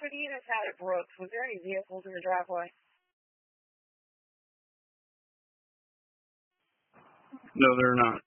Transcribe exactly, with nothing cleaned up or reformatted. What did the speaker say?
property that's out at Brooks, was there any vehicles in the driveway? No, they're not.